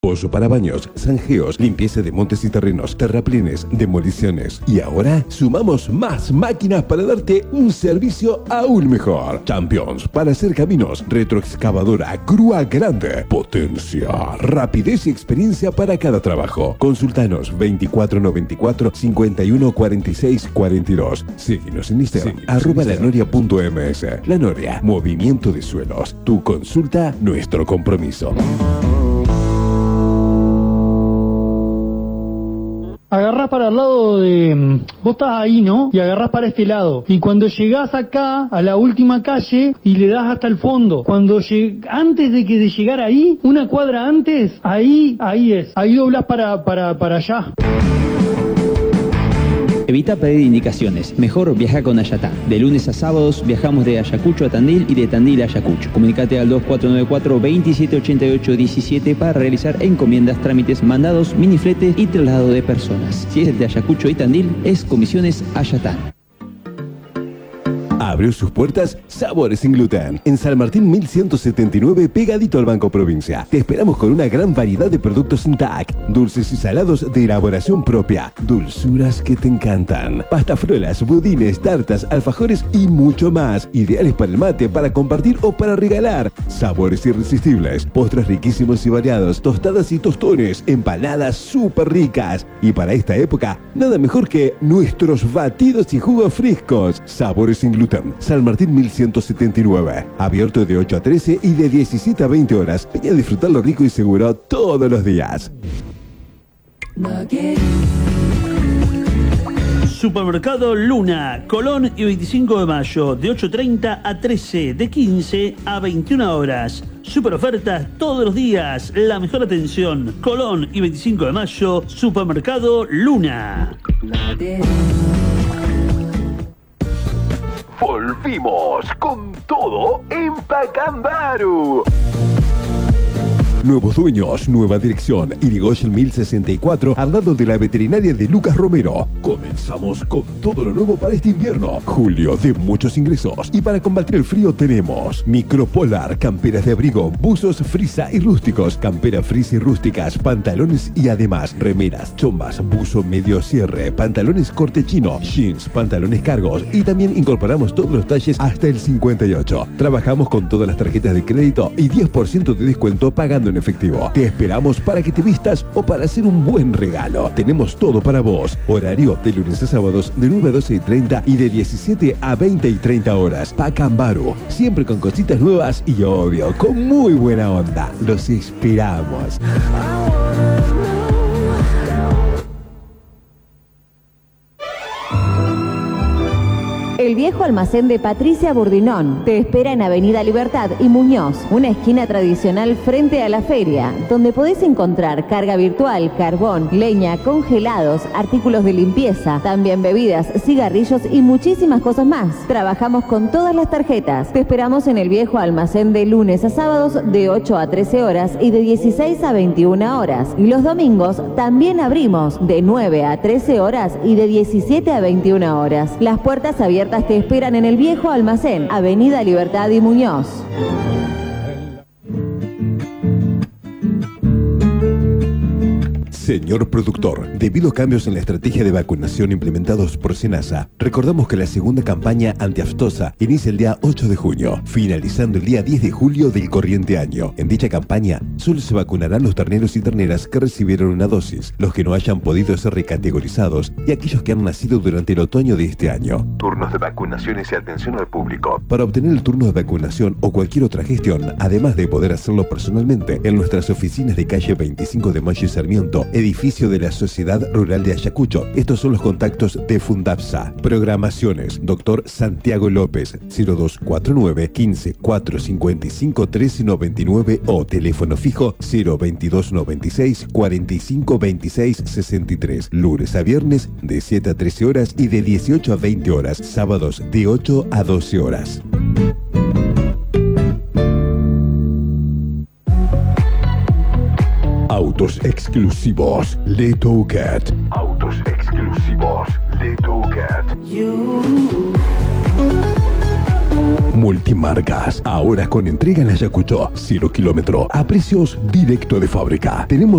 pozo para baños, zanjeos, limpieza de montes y terrenos, terraplenes, demoliciones. Y ahora sumamos más máquinas para darte un servicio aún mejor. Champions para hacer caminos, retroexcavadora, grúa grande, potencia, rapidez y experiencia para cada trabajo. Consultanos 2494 51 46 42. Síguenos en Instagram, @lanoria.ms. La Noria, movimiento de suelos. Tu consulta, nuestro compromiso. Agarrás para el lado de... Vos estás ahí, ¿no? Y agarrás para este lado. Y cuando llegás acá, a la última calle, y le das hasta el fondo. Antes de llegar ahí, una cuadra antes, ahí es. Ahí doblás para allá. Evita pedir indicaciones. Mejor viaja con Ayatá. De lunes a sábados viajamos de Ayacucho a Tandil y de Tandil a Ayacucho. Comunicate al 2494 2788 17 para realizar encomiendas, trámites, mandados, minifletes y traslado de personas. Si es de Ayacucho y Tandil, es Comisiones Ayatá. Abrió sus puertas Sabores sin Gluten. En San Martín 1179, pegadito al Banco Provincia. Te esperamos con una gran variedad de productos sin TAC. Dulces y salados de elaboración propia. Dulzuras que te encantan. Pastafrolas, budines, tartas, alfajores y mucho más. Ideales para el mate, para compartir o para regalar. Sabores irresistibles. Postres riquísimos y variados. Tostadas y tostones. Empanadas súper ricas. Y para esta época, nada mejor que nuestros batidos y jugos frescos. Sabores sin Gluten. San Martín 1179. Abierto de 8 a 13 y de 17 a 20 horas. Ven a disfrutar lo rico y seguro todos los días. Supermercado Luna, Colón y 25 de mayo, de 8:30 a 13, de 15 a 21 horas. Super ofertas todos los días, la mejor atención. Colón y 25 de mayo, Supermercado Luna. Volvimos con todo en Pacambaru. Nuevos dueños, nueva dirección. Irigoyen 1064, al lado de la veterinaria de Lucas Romero. Comenzamos con todo lo nuevo para este invierno. Julio de muchos ingresos. Y para combatir el frío tenemos Micropolar, camperas de abrigo, buzos frisa y rústicos, camperas frisa y rústicas, pantalones y además remeras, chombas, buzo medio cierre, pantalones corte chino, jeans, pantalones cargos y también incorporamos todos los talles hasta el 58. Trabajamos con todas las tarjetas de crédito y 10% de descuento pagando en efectivo. Te esperamos para que te vistas o para hacer un buen regalo. Tenemos todo para vos. Horario de lunes a sábados de 9 a 12:30 y de 17 a 20:30 horas. Pacambaru, siempre con cositas nuevas y obvio, con muy buena onda. Los esperamos. El viejo almacén de Patricia Burdinón te espera en Avenida Libertad y Muñoz, una esquina tradicional frente a la feria, donde podés encontrar carga virtual, carbón, leña, congelados, artículos de limpieza, también bebidas, cigarrillos y muchísimas cosas más. Trabajamos con todas las tarjetas. Te esperamos en el viejo almacén de lunes a sábados de 8 a 13 horas y de 16 a 21 horas. Y los domingos también abrimos de 9 a 13 horas y de 17 a 21 horas. Las puertas abiertas te esperan en el viejo almacén, Avenida Libertad y Muñoz. Señor productor, debido a cambios en la estrategia de vacunación implementados por SENASA, recordamos que la segunda campaña antiaftosa inicia el día 8 de junio, finalizando el día 10 de julio del corriente año. En dicha campaña, solo se vacunarán los terneros y terneras que recibieron una dosis, los que no hayan podido ser recategorizados y aquellos que han nacido durante el otoño de este año. Turnos de vacunaciones y atención al público. Para obtener el turno de vacunación o cualquier otra gestión, además de poder hacerlo personalmente, en nuestras oficinas de calle 25 de Mayo y Sarmiento, edificio de la Sociedad Rural de Ayacucho. Estos son los contactos de Fundapsa. Programaciones: Dr. Santiago López, 0249 15 455 1399 o teléfono fijo 022 96 45 26 63. Lunes a viernes de 7 a 13 horas y de 18 a 20 horas. Sábados de 8 a 12 horas. Autos exclusivos Leto Cat. Autos exclusivos Leto Cat. Multimarcas, ahora con entrega en Ayacucho, 0 kilómetro, a precios directo de fábrica. Tenemos